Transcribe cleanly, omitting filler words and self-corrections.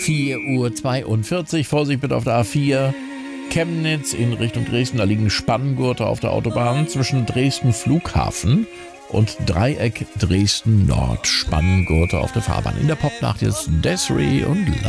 4:42 Uhr. Vorsicht bitte auf der A4. Chemnitz in Richtung Dresden. Da liegen Spanngurte auf der Autobahn zwischen Dresden Flughafen und Dreieck Dresden Nord. Spanngurte auf der Fahrbahn. In der Popnacht jetzt Desiree und